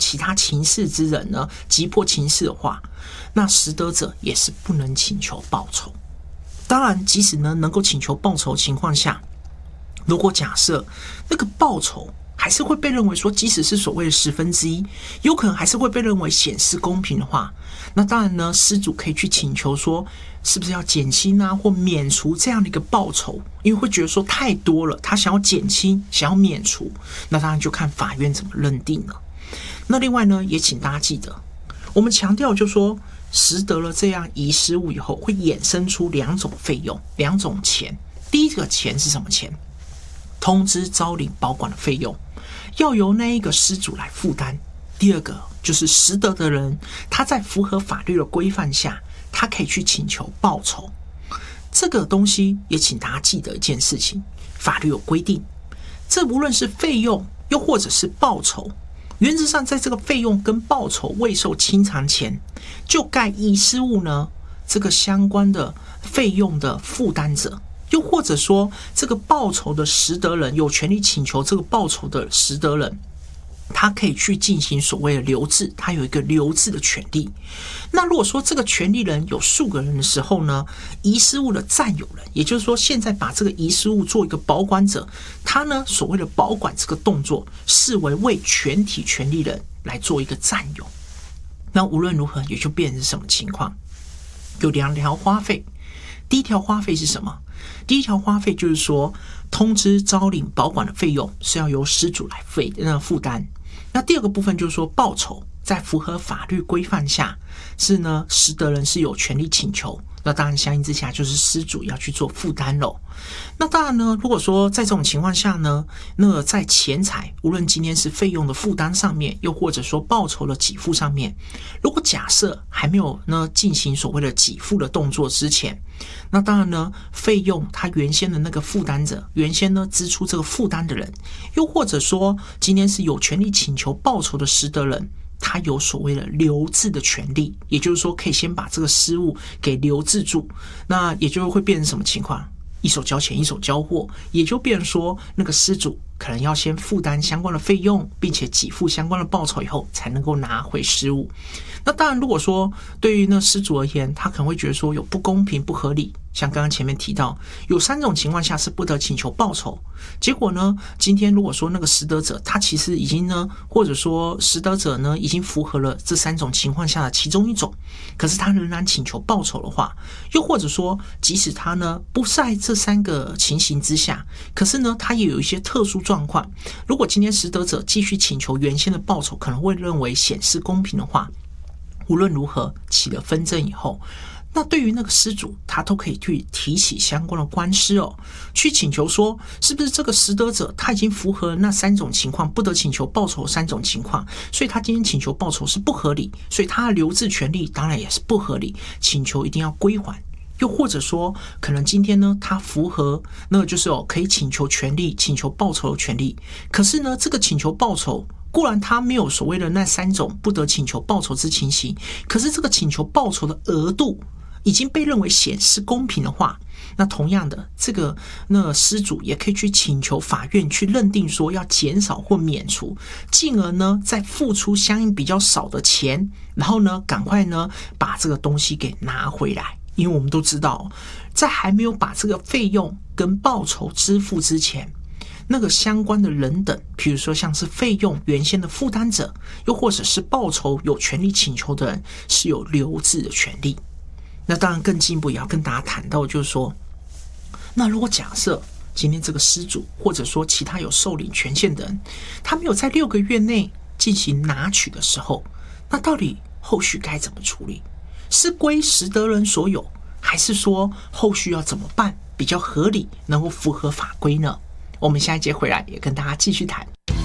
其他情事之人呢急迫情事的话，那实得者也是不能请求报酬。当然，即使呢能够请求报酬的情况下，如果假设那个报酬还是会被认为说，即使是所谓的1/10，有可能还是会被认为显示公平的话，那当然呢，失主可以去请求说，是不是要减轻啊，或免除这样的一个报酬，因为会觉得说太多了，他想要减轻，想要免除，那当然就看法院怎么认定了。那另外呢，也请大家记得，我们强调就是说，实得了这样遗失物以后，会衍生出2种费用、2种钱。第一个钱是什么钱？通知招领保管的费用，要由那一个失主来负担。第二个就是实得的人，他在符合法律的规范下，他可以去请求报酬。这个东西也请大家记得一件事情，法律有规定，这无论是费用又或者是报酬，原则上在这个费用跟报酬未受清偿前，就该遗失物呢这个相关的费用的负担者，又或者说这个报酬的实得人，有权利请求这个报酬的实得人，他可以去进行所谓的留置，他有一个留置的权利。那如果说这个权利人有数个人的时候呢，遗失物的占有人，也就是说现在把这个遗失物做一个保管者，他呢所谓的保管这个动作视为为全体权利人来做一个占有。那无论如何也就变成什么情况，有2条花费。第一条花费是什么？第一条花费就是说，通知招领保管的费用是要由失主来负担。那第二个部分就是说，报酬在符合法律规范下，是呢实得人是有权利请求。那当然相应之下就是失主要去做负担咯。那当然呢，如果说在这种情况下呢，那在钱财无论今天是费用的负担上面，又或者说报酬的给付上面，如果假设还没有呢进行所谓的给付的动作之前，那当然呢费用他原先的那个负担者，原先呢支出这个负担的人，又或者说今天是有权利请求报酬的实得人，他有所谓的留置的权利，也就是说可以先把这个失物给留置住。那也就会变成什么情况？一手交钱一手交货，也就变成说那个失主可能要先负担相关的费用，并且给付相关的报酬以后才能够拿回失物。那当然如果说对于那失主而言，他可能会觉得说有不公平不合理，像刚刚前面提到有3种情况下是不得请求报酬。结果呢，今天如果说那个实得者他其实已经呢，或者说实得者呢已经符合了这3种情况下的其中一种，可是他仍然请求报酬的话，又或者说即使他呢不在这3个情形之下，可是呢他也有一些特殊状况，如果今天实得者继续请求原先的报酬可能会认为显示公平的话，无论如何起了纷争以后，那对于那个失主，他都可以去提起相关的官司去请求说，是不是这个实得者他已经符合那3种情况，不得请求报酬3种情况，所以他今天请求报酬是不合理，所以他的留置权利当然也是不合理，请求一定要归还。又或者说可能今天呢他符合那个就是可以请求权利、请求报酬的权利，可是呢这个请求报酬固然他没有所谓的那3种不得请求报酬之情形，可是这个请求报酬的额度已经被认为显示公平的话，那同样的这个那失主也可以去请求法院去认定说要减少或免除，进而呢再付出相应比较少的钱，然后呢赶快呢把这个东西给拿回来。因为我们都知道，在还没有把这个费用跟报酬支付之前，那个相关的人等，比如说像是费用原先的负担者，又或者是报酬有权利请求的人，是有留置的权利。那当然更进一步也要跟大家谈到，就是说，那如果假设今天这个失主或者说其他有受领权限的人，他没有在6个月内进行拿取的时候，那到底后续该怎么处理？是归实得人所有，还是说后续要怎么办比较合理，能够符合法规呢？我们下一节回来也跟大家继续谈。